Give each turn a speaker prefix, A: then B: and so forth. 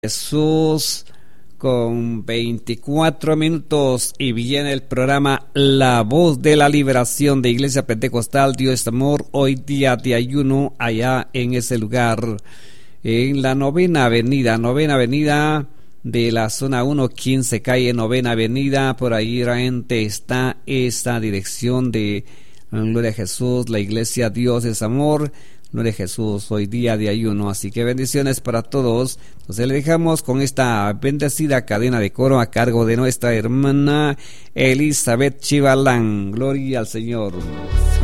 A: Jesús con 24 minutos y viene el programa La Voz de la Liberación de Iglesia Pentecostal Dios es Amor. Hoy día de ayuno allá en ese lugar, en la novena avenida de la zona 115, calle Novena Avenida. Por ahí realmente está esta dirección de Gloria a Jesús, la Iglesia Dios es Amor. Gloria a Jesús, hoy día de ayuno, así que bendiciones para todos. Entonces le dejamos con esta bendecida cadena de coro a cargo de nuestra hermana Elizabeth Chivalán. Gloria al Señor.